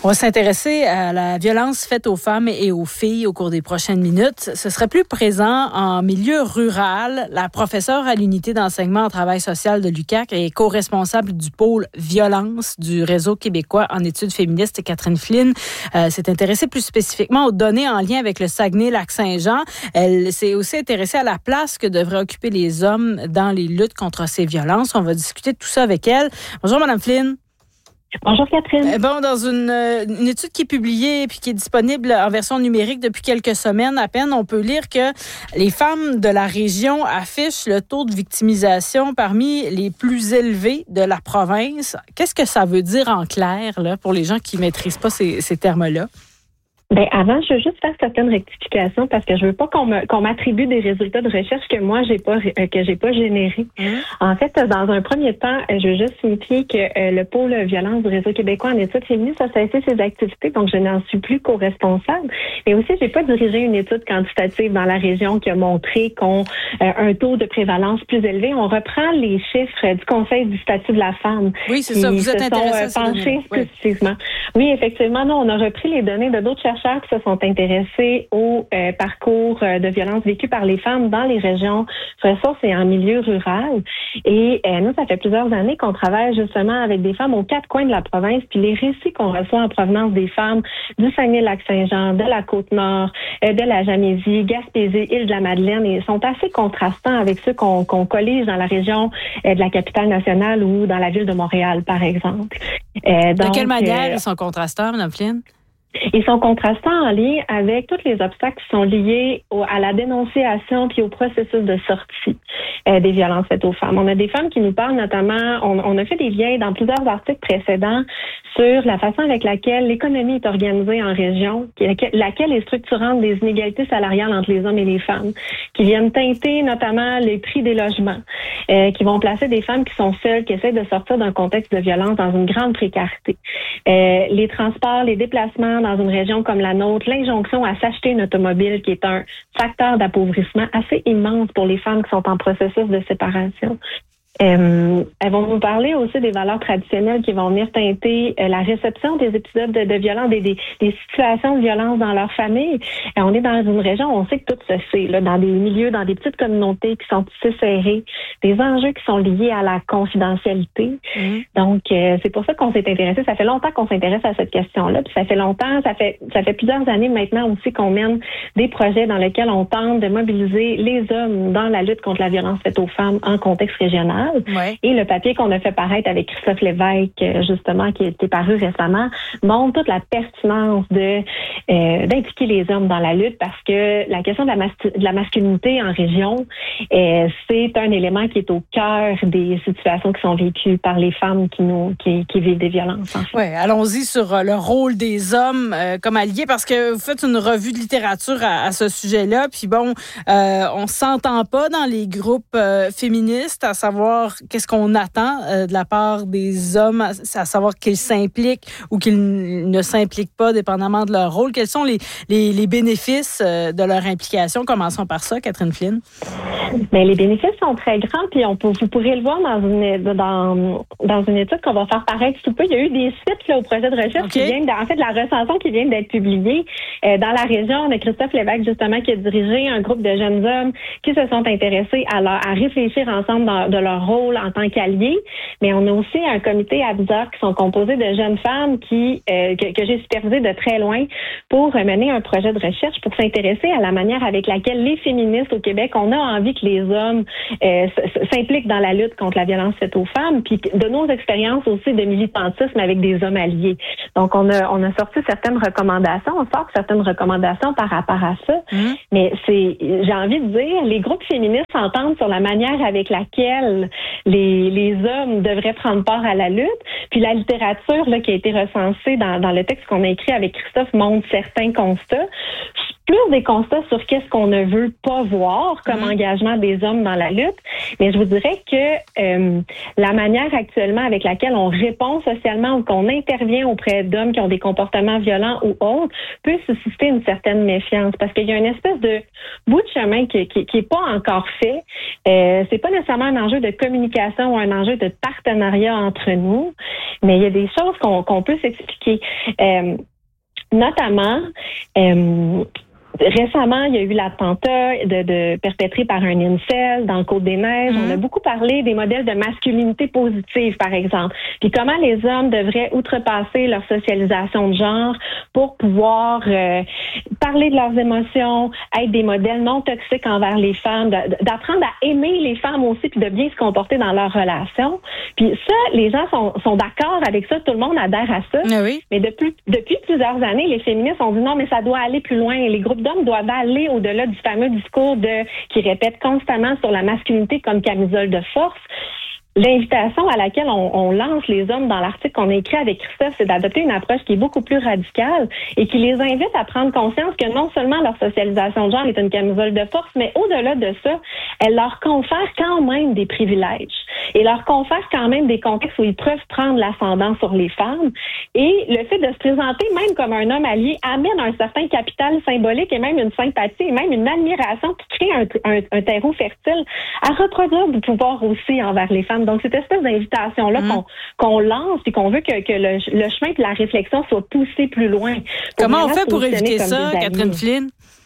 On va s'intéresser à la violence faite aux femmes et aux filles au cours des prochaines minutes. Ce serait plus présent en milieu rural. La professeure à l'unité d'enseignement en travail social de l'UQAC et co-responsable du pôle violence du Réseau québécois en études féministes, Catherine Flynn, s'est intéressée plus spécifiquement aux données en lien avec le Saguenay-Lac-Saint-Jean. Elle s'est aussi intéressée à la place que devraient occuper les hommes dans les luttes contre ces violences. On va discuter de tout ça avec elle. Bonjour, Madame Flynn. Bonjour Catherine. Dans une étude qui est publiée et qui est disponible en version numérique depuis quelques semaines à peine, on peut lire que les femmes de la région affichent le taux de victimisation parmi les plus élevés de la province. Qu'est-ce que ça veut dire en clair là, pour les gens qui ne maîtrisent pas ces termes-là? Avant, je veux juste faire certaines rectifications parce que je veux pas qu'on m'attribue des résultats de recherche que moi j'ai pas générés. En fait, dans un premier temps, je veux juste signifier que le pôle violence du Réseau québécois en études féministes a cessé ses activités, donc je n'en suis plus co-responsable. Mais aussi, j'ai pas dirigé une étude quantitative dans la région qui a montré qu'on un taux de prévalence plus élevé. On reprend les chiffres du Conseil du statut de la femme. Oui, c'est ça. Vous êtes intéressé à ça. Spécifiquement. Oui, effectivement. Non, on a repris les données de d'autres chercheurs qui se sont intéressés au parcours de violence vécu par les femmes dans les régions ressources et en milieu rural. Et nous, ça fait plusieurs années qu'on travaille justement avec des femmes aux quatre coins de la province. Puis les récits qu'on reçoit en provenance des femmes du Saguenay-Lac-Saint-Jean, de la Côte-Nord, de la Jamaisie, Gaspésie, Île-de-la-Madeleine, ils sont assez contrastants avec ceux qu'on collige dans la région de la capitale-nationale ou dans la ville de Montréal, par exemple. De quelle manière ils sont contrastants, Mme Flynn? Ils sont contrastants en lien avec tous les obstacles qui sont liés à la dénonciation puis au processus de sortie des violences faites aux femmes. On a des femmes qui nous parlent notamment, on a fait des liens dans plusieurs articles précédents sur la façon avec laquelle l'économie est organisée en région, laquelle est structurante des inégalités salariales entre les hommes et les femmes, qui viennent teinter notamment les prix des logements, qui vont placer des femmes qui sont seules, qui essaient de sortir d'un contexte de violence dans une grande précarité. Les transports, les déplacements dans une région comme la nôtre, l'injonction à s'acheter une automobile qui est un facteur d'appauvrissement assez immense pour les femmes qui sont en processus de séparation. Elles vont nous parler aussi des valeurs traditionnelles qui vont venir teinter la réception des épisodes de violence, des situations de violence dans leur famille. Et on est dans une région où on sait que tout se fait, là, dans des milieux, dans des petites communautés qui sont tissées serrées, des enjeux qui sont liés à la confidentialité. Donc, c'est pour ça qu'on s'est intéressé. Ça fait longtemps qu'on s'intéresse à cette question-là. Puis ça fait plusieurs années maintenant aussi qu'on mène des projets dans lesquels on tente de mobiliser les hommes dans la lutte contre la violence faite aux femmes en contexte régional. Ouais. Et le papier qu'on a fait paraître avec Christophe Lévesque, justement, qui a été paru récemment, montre toute la pertinence d'impliquer les hommes dans la lutte parce que la question de la masculinité en région, c'est un élément qui est au cœur des situations qui sont vécues par les femmes qui vivent des violences. En fait. Oui, allons-y sur le rôle des hommes comme alliés parce que vous faites une revue de littérature à ce sujet-là. Puis on s'entend pas dans les groupes féministes à savoir qu'est-ce qu'on attend de la part des hommes, à savoir qu'ils s'impliquent ou qu'ils ne s'impliquent pas, dépendamment de leur rôle. Quels sont les bénéfices de leur implication? Commençons par ça, Catherine Flynn. Bien, les bénéfices sont très grands, puis vous pourrez le voir dans une étude qu'on va faire paraître sous peu. Il y a eu des suites là, au projet de recherche qui viennent, en fait, la recension qui vient d'être publiée dans la région. On a Christophe Lévesque, justement, qui a dirigé un groupe de jeunes hommes qui se sont intéressés à réfléchir ensemble de leur rôle en tant qu'alliés. Mais on a aussi un comité adviseur qui sont composés de jeunes femmes que j'ai supervisé de très loin pour mener un projet de recherche pour s'intéresser à la manière avec laquelle les féministes au Québec, on a envie que les hommes s'impliquent dans la lutte contre la violence faite aux femmes, puis de nos expériences aussi de militantisme avec des hommes alliés. Donc, on a sorti certaines recommandations, on sort certaines recommandations par rapport à ça, mais j'ai envie de dire, les groupes féministes s'entendent sur la manière avec laquelle les hommes devraient prendre part à la lutte, puis la littérature là, qui a été recensée dans le texte qu'on a écrit avec Christophe montre certains constats. plus des constats sur qu'est-ce qu'on ne veut pas voir comme engagement des hommes dans la lutte. Mais je vous dirais que la manière actuellement avec laquelle on répond socialement ou qu'on intervient auprès d'hommes qui ont des comportements violents ou autres peut susciter une certaine méfiance parce qu'il y a une espèce de bout de chemin qui est pas encore fait. C'est pas nécessairement un enjeu de communication ou un enjeu de partenariat entre nous, mais il y a des choses qu'on peut s'expliquer. Notamment, récemment, il y a eu l'attentat perpétré par un incel dans le Côte-des-Neiges. On a beaucoup parlé des modèles de masculinité positive, par exemple. Puis comment les hommes devraient outrepasser leur socialisation de genre pour pouvoir parler de leurs émotions, être des modèles non toxiques envers les femmes, d'apprendre à aimer les femmes aussi, puis de bien se comporter dans leurs relations. Puis ça, les gens sont d'accord avec ça. Tout le monde adhère à ça. Oui. Mais depuis plusieurs années, les féministes ont dit non, mais ça doit aller plus loin. Les groupes d'hommes doivent aller au-delà du fameux discours qui répète constamment sur la masculinité comme camisole de force. L'invitation à laquelle on lance les hommes dans l'article qu'on a écrit avec Christophe, c'est d'adopter une approche qui est beaucoup plus radicale et qui les invite à prendre conscience que non seulement leur socialisation de genre est une camisole de force, mais au-delà de ça, elle leur confère quand même des privilèges et leur confère quand même des contextes où ils peuvent prendre l'ascendant sur les femmes. Et le fait de se présenter même comme un homme allié amène un certain capital symbolique et même une sympathie et même une admiration qui crée un terreau fertile à reproduire du pouvoir aussi envers les femmes. Donc, cette espèce d'invitation-là qu'on lance et qu'on veut que le chemin et la réflexion soient poussés plus loin. Comment on fait pour éviter ça, Catherine Flynn?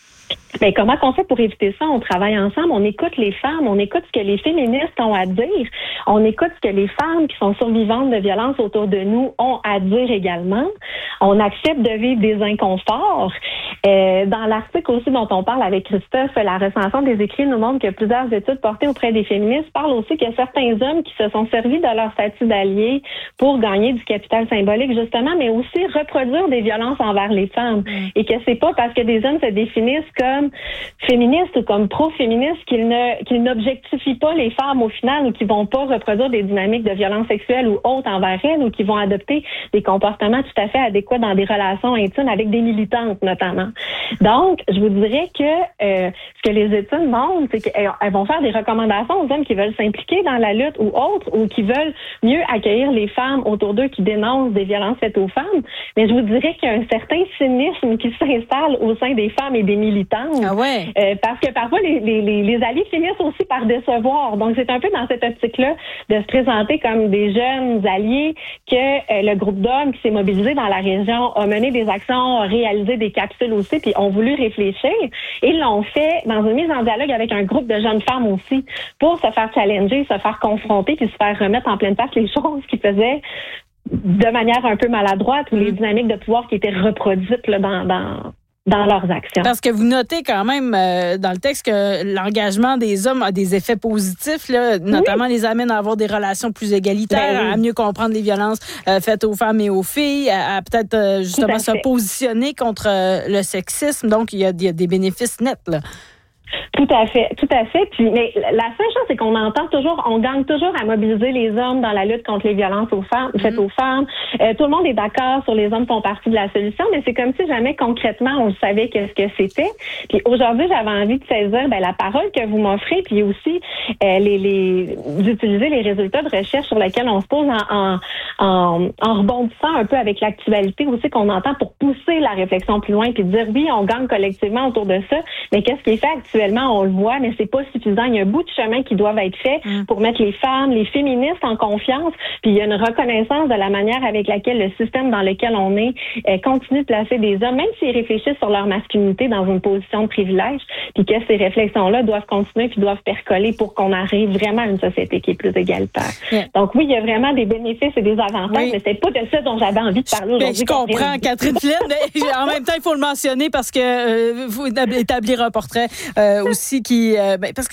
Ben, comment on fait pour éviter ça? On travaille ensemble, on écoute les femmes, on écoute ce que les féministes ont à dire, on écoute ce que les femmes qui sont survivantes de violences autour de nous ont à dire également. On accepte de vivre des inconforts. Dans l'article aussi dont on parle avec Christophe, la recension des écrits nous montre que plusieurs études portées auprès des féministes parlent aussi que certains hommes qui se sont servis de leur statut d'alliés pour gagner du capital symbolique, justement, mais aussi reproduire des violences envers les femmes. Et que c'est pas parce que des hommes se définissent comme féministes ou comme pro-féministes qu'ils n'objectifient pas les femmes au final ou qu'ils vont pas reproduire des dynamiques de violence sexuelle ou autres envers elles ou qu'ils vont adopter des comportements tout à fait adéquats dans des relations intimes avec des militantes notamment. Donc, je vous dirais que ce que les études montrent, c'est qu'elles vont faire des recommandations aux hommes qui veulent s'impliquer dans la lutte ou autres ou qui veulent mieux accueillir les femmes autour d'eux qui dénoncent des violences faites aux femmes. Mais je vous dirais qu'il y a un certain cynisme qui s'installe au sein des femmes et des militantes. Ah ouais. Parce que parfois, les alliés finissent aussi par décevoir. Donc, c'est un peu dans cette optique-là de se présenter comme des jeunes alliés que le groupe d'hommes qui s'est mobilisé dans la région a mené des actions, a réalisé des capsules aussi, puis ont voulu réfléchir. Et l'ont fait dans une mise en dialogue avec un groupe de jeunes femmes aussi pour se faire challenger, se faire confronter, puis se faire remettre en pleine face les choses qu'ils faisaient de manière un peu maladroite ou les dynamiques de pouvoir qui étaient reproduites là, dans leurs actions. Parce que vous notez quand même dans le texte que l'engagement des hommes a des effets positifs, là, notamment les amène à avoir des relations plus égalitaires, à mieux comprendre les violences faites aux femmes et aux filles, à peut-être justement se positionner contre le sexisme. Donc, il y a des bénéfices nets, là. Tout à fait. Puis, mais la seule chose, c'est qu'on on gagne toujours à mobiliser les hommes dans la lutte contre les violences faites aux femmes. Tout le monde est d'accord sur les hommes font partie de la solution, mais c'est comme si jamais concrètement on savait qu'est-ce que c'était. Puis aujourd'hui, j'avais envie de saisir la parole que vous m'offrez, puis aussi d'utiliser les résultats de recherche sur lesquels on se pose en rebondissant un peu avec l'actualité aussi qu'on entend pour pousser la réflexion plus loin, puis dire oui, on gagne collectivement autour de ça, mais qu'est-ce qui est fait actuellement? On le voit, mais c'est pas suffisant. Il y a un bout de chemin qui doit être fait pour mettre les femmes, les féministes en confiance. Puis il y a une reconnaissance de la manière avec laquelle le système dans lequel on est continue de placer des hommes, même s'ils réfléchissent sur leur masculinité dans une position de privilège, puis que ces réflexions-là doivent continuer puis doivent percoler pour qu'on arrive vraiment à une société qui est plus égalitaire. Donc oui, il y a vraiment des bénéfices et des avantages, mais c'est pas de ça dont j'avais envie de parler aujourd'hui. Je comprends, Catherine Flynn. En même temps, il faut le mentionner parce que vous établir un portrait aussi qui... parce que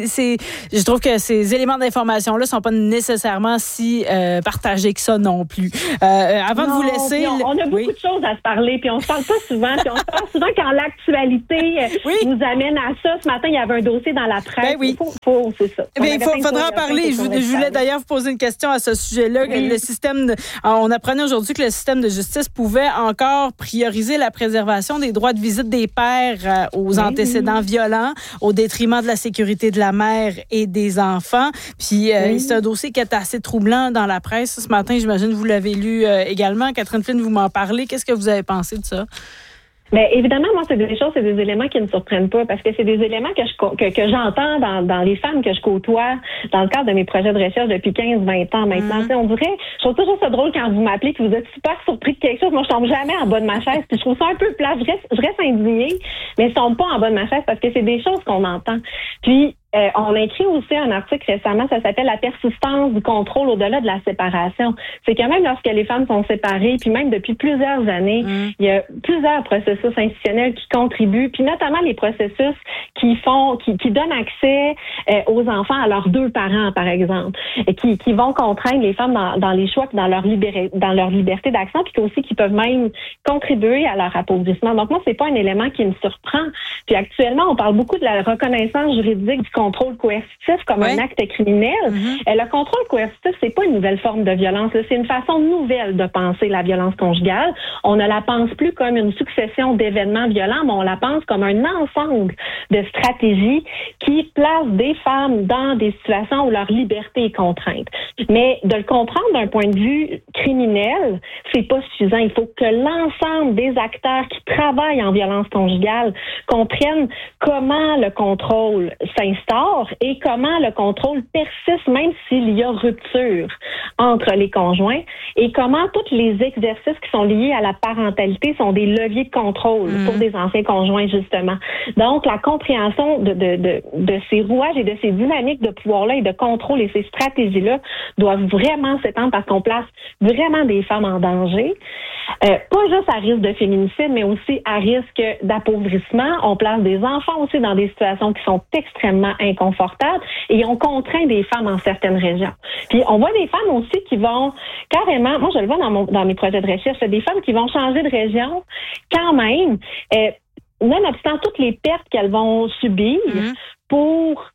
je trouve que ces éléments d'information-là sont pas nécessairement si partagés que ça non plus. Avant de vous laisser... On a beaucoup de choses à se parler, puis on se parle pas souvent. Puis on se parle souvent quand l'actualité nous amène à ça. Ce matin, il y avait un dossier dans la presse. C'est ça. Il faudra en parler. Je voulais d'ailleurs vous poser une question à ce sujet-là. Le système on apprenait aujourd'hui que le système de justice pouvait encore prioriser la préservation des droits de visite des pères aux antécédents violents au détriment de la sécurité de la mère et des enfants. Puis c'est un dossier qui est assez troublant dans la presse ce matin. J'imagine que vous l'avez lu également. Catherine Flynn, vous m'en parlez. Qu'est-ce que vous avez pensé de ça? Mais évidemment, moi, c'est des éléments qui ne me surprennent pas parce que c'est des éléments que j'entends dans les femmes que je côtoie dans le cadre de mes projets de recherche depuis 15-20 ans maintenant. On dirait, je trouve toujours ça drôle quand vous m'appelez que vous êtes super surpris de quelque chose. Moi, je tombe jamais en bas de ma chaise. Puis je trouve ça un peu plat. Je reste indignée, mais je tombe pas en bas de ma chaise parce que c'est des choses qu'on entend. Puis, on a écrit aussi un article récemment, ça s'appelle « La persistance du contrôle au-delà de la séparation ». C'est quand même lorsque les femmes sont séparées, puis même depuis plusieurs années, il y a plusieurs processus institutionnels qui contribuent, puis notamment les processus qui donnent accès aux enfants à leurs deux parents, par exemple, et qui vont contraindre les femmes dans les choix, puis dans leur liberté d'action, puis aussi qui peuvent même contribuer à leur appauvrissement. Donc moi, c'est pas un élément qui me surprend. Puis actuellement, on parle beaucoup de la reconnaissance juridique du contrôle coercitif comme un acte criminel. Le contrôle coercitif, c'est pas une nouvelle forme de violence. C'est une façon nouvelle de penser la violence conjugale. On ne la pense plus comme une succession d'événements violents, mais on la pense comme un ensemble de stratégies qui placent des femmes dans des situations où leur liberté est contrainte. Mais de le comprendre d'un point de vue criminel, c'est pas suffisant. Il faut que l'ensemble des acteurs qui travaillent en violence conjugale comprennent comment le contrôle s'installe et comment le contrôle persiste même s'il y a rupture entre les conjoints et comment tous les exercices qui sont liés à la parentalité sont des leviers de contrôle pour des anciens conjoints, justement. Donc, la compréhension de ces rouages et de ces dynamiques de pouvoir-là et de contrôle et ces stratégies-là doivent vraiment s'étendre parce qu'on place vraiment des femmes en danger. Pas juste à risque de féminicide, mais aussi à risque d'appauvrissement. On place des enfants aussi dans des situations qui sont extrêmement inconfortables et on contraint des femmes en certaines régions. Puis on voit des femmes aussi qui vont carrément, moi je le vois dans mes projets de recherche, des femmes qui vont changer de région quand même, nonobstant toutes les pertes qu'elles vont subir pour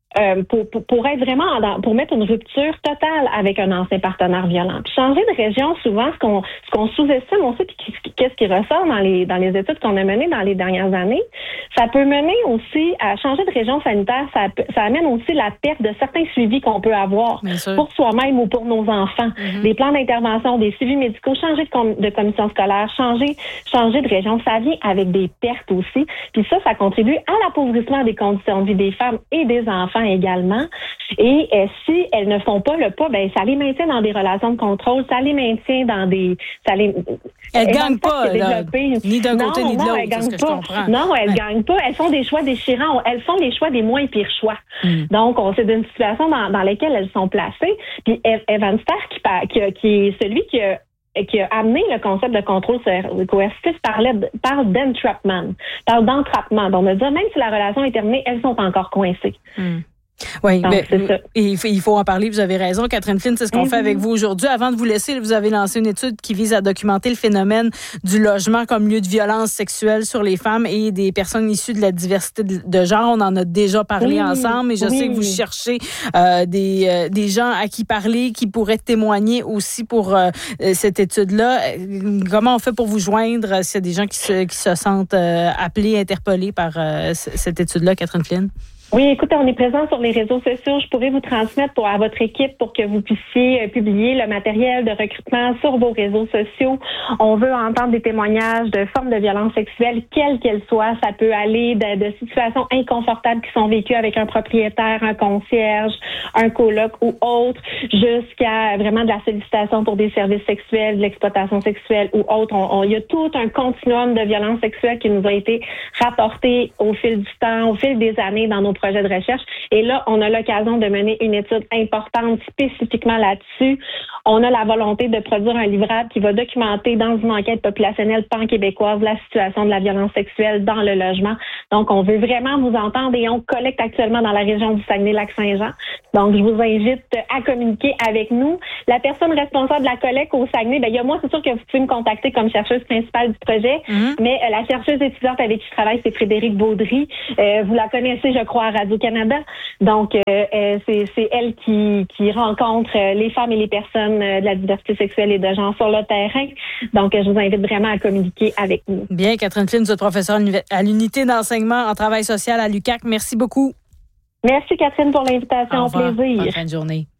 être vraiment pour mettre une rupture totale avec un ancien partenaire violent. Puis changer de région, souvent, ce qu'on sous-estime aussi, puis qu'est-ce qui ressort dans les études qu'on a menées dans les dernières années, ça peut mener aussi à changer de région sanitaire, ça amène aussi la perte de certains suivis qu'on peut avoir pour soi-même ou pour nos enfants. Des plans d'intervention, des suivis médicaux, changer de commission scolaire, changer de région, ça vient avec des pertes aussi. Puis ça contribue à l'appauvrissement des conditions de vie des femmes et des enfants également. Et si elles ne font pas le pas, ça les maintient dans des relations de contrôle, ça les maintient dans des... Elles ne gagnent pas, là, ni d'un côté ni de l'autre, c'est ce que je comprends. Non, elles ne gagnent pas. Elles font des choix déchirants. Elles font les choix des moins pires choix. Donc, c'est une situation dans laquelle elles sont placées. Puis Evan Starr, qui est celui qui a amené le concept de contrôle coercitif, parle d'entrapment. Parle d'entrappement. Donc, on va dire, même si la relation est terminée, elles sont encore coincées. Oui, il faut en parler, vous avez raison. Catherine Flynn, c'est ce qu'on fait avec vous aujourd'hui. Avant de vous laisser, vous avez lancé une étude qui vise à documenter le phénomène du logement comme lieu de violence sexuelle sur les femmes et des personnes issues de la diversité de genre. On en a déjà parlé ensemble, mais je sais que vous cherchez des gens à qui parler, qui pourraient témoigner aussi pour cette étude-là. Comment on fait pour vous joindre s'il y a des gens qui se sentent appelés, interpellés par cette étude-là, Catherine Flynn? Oui, écoutez, on est présent sur les réseaux sociaux. Je pourrais vous transmettre à votre équipe pour que vous puissiez publier le matériel de recrutement sur vos réseaux sociaux. On veut entendre des témoignages de formes de violence sexuelle, quelles qu'elles soient. Ça peut aller de situations inconfortables qui sont vécues avec un propriétaire, un concierge, un coloc ou autre, jusqu'à vraiment de la sollicitation pour des services sexuels, de l'exploitation sexuelle ou autre. Il y a tout un continuum de violence sexuelle qui nous a été rapporté au fil du temps, au fil des années dans nos projets de recherche. Et là, on a l'occasion de mener une étude importante spécifiquement là-dessus. On a la volonté de produire un livrable qui va documenter dans une enquête populationnelle pan-québécoise la situation de la violence sexuelle dans le logement. Donc, on veut vraiment vous entendre et on collecte actuellement dans la région du Saguenay-Lac-Saint-Jean. Donc, je vous invite à communiquer avec nous. La personne responsable de la collecte au Saguenay, il y a moi, c'est sûr que vous pouvez me contacter comme chercheuse principale du projet, mais la chercheuse étudiante avec qui je travaille, c'est Frédérique Baudry. Vous la connaissez, je crois, à Radio-Canada. Donc, c'est elle qui rencontre les femmes et les personnes de la diversité sexuelle et de genre sur le terrain. Donc, je vous invite vraiment à communiquer avec nous. Bien, Catherine Flynn, vous êtes professeure à l'unité d'enseignement en travail social à l'UQAC. Merci beaucoup. Merci, Catherine, pour l'invitation. Au plaisir. Bonne fin de journée.